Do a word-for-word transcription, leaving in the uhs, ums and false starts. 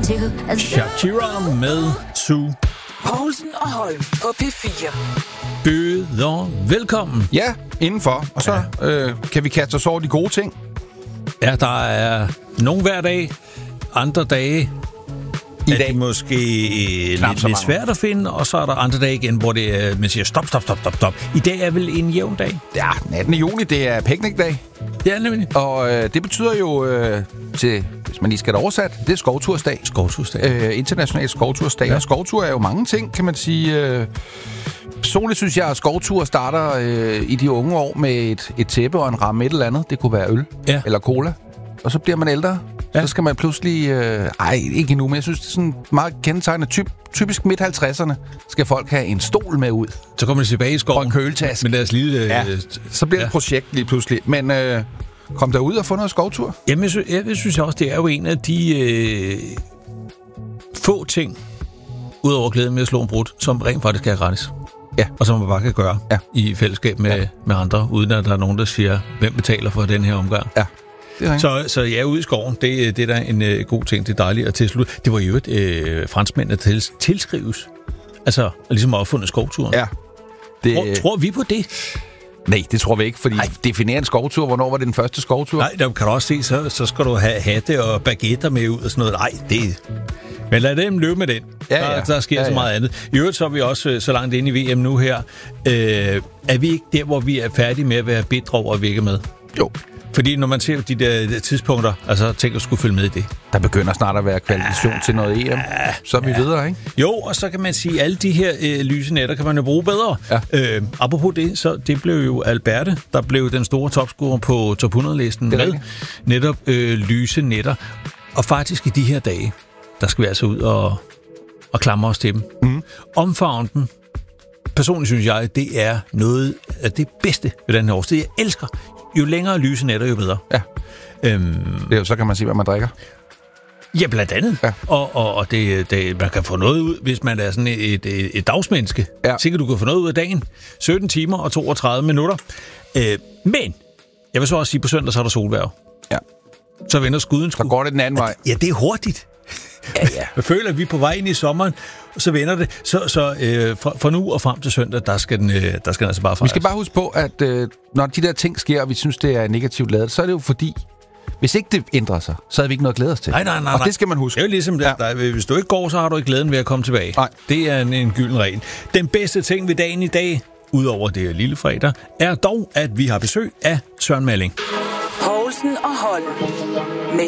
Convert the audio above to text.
Shakira med Sue. Poulsen og Holm på P fire. Byder velkommen. Ja, indenfor. Og så ja. øh, kan vi kaste os over de gode ting. Ja, der er nogle hver dag, andre dage I er dag det måske lidt, lidt svært at finde, og så er der andre dage igen, hvor det er, man siger stop, stop, stop, stop, stop. I dag er vel en jævn dag? Ja, den attende juni, det er picnicdag. Det er nemlig. Og øh, det betyder jo, øh, til, hvis man lige skal det oversat, det er skovtursdag. Skovtursdag. Øh, international skovtursdag. Ja. Og skovtur er jo mange ting, kan man sige. Øh, personligt synes jeg, at skovtur starter øh, i de unge år med et, et tæppe og en ramme et eller andet. Det kunne være øl ja. eller cola. Og så bliver man ældre. Ja. Så skal man pludselig... Øh, ej, ikke endnu, men jeg synes, det er sådan meget kendetegnende. Typ, typisk midt halvtredserne skal folk have en stol med ud. Så kommer de tilbage i skoven. Og en køletaske. Med deres lille... Ja. Så bliver det ja. et projekt lige pludselig. Men øh, kom derud og få noget skovtur. Jamen, jeg synes, jeg synes også, det er jo en af de øh, få ting, udover glæden med at slå en brud, som rent faktisk er gratis. Ja. Og som man bare kan gøre ja. i fællesskab med, ja. med andre, uden at der er nogen, der siger, hvem betaler for den her omgang. Ja. Så, så ja, ude i skoven, det, det er da en uh, god ting, det er dejligt at tilslutte. Det var jo et øh, franskmænd, der tils, tilskrives. Altså, ligesom opfundet skovturen. Ja. Det, tror, tror vi på det? Nej, det tror vi ikke, fordi definerer en skovtur. Hvornår var det den første skovtur? Nej, der kan du også se, så, så skal du have hatte og baguetter med ud og sådan noget. Nej, det... Men lad dem løbe med den. Ja, ja. Der, der sker ja, ja. så meget andet. I øvrigt så er vi også så langt inde i V M nu her. Øh, er vi ikke der, hvor vi er færdige med at være bitre over, at vi ikke er med? Jo. Fordi når man ser de der tidspunkter, altså tænker at skulle følge med i det. Der begynder snart at være kvalifikation ja, til noget E M. Så er vi ja. videre, ikke? Jo, og så kan man sige, at alle de her øh, lyse netter kan man jo bruge bedre. Ja. Øh, apropos det, så det blev jo Alberte, der blev den store topscorer på top hundrede-listen med netop øh, lyse netter. Og faktisk i de her dage, der skal vi altså ud og, og klamre os til dem. Mm. Omfavne dem. Personligt synes jeg, det er noget af det bedste ved den her årstid. Jeg elsker. Jo længere lyse netter, jo bedre. Ja. Øhm, det er jo, så kan man sige, hvad man drikker. Ja, blandt andet. Ja. Og, og, og det, det, man kan få noget ud, hvis man er sådan et, et, et dagsmenneske. Ja. Så kan du kan få noget ud af dagen. sytten timer og toogtredive minutter. Øh, men, jeg vil så også sige, på søndag, så er der solværv. Ja. Så vender skuden sgu. Så går det den anden vej. Ja, det er hurtigt. Ja, ja. Jeg føler, at vi er på vej ind i sommeren, og så vender det. Så, så øh, fra, fra nu og frem til søndag, der skal den, øh, der skal den altså bare fejres. Vi skal bare huske på, at øh, når de der ting sker, og vi synes, det er negativt ladet, så er det jo fordi, hvis ikke det ændrer sig, så havde vi ikke noget at glæde os til. Nej, nej, nej. Og det skal man huske. Det er jo ligesom, ja. der, hvis du ikke går, så har du ikke glæden ved at komme tilbage. Nej. Det er en, en gylden regel. Den bedste ting ved dagen i dag, udover det her lille fredag, er dog, at vi har besøg af Søren Malling. Poulsen og Holm med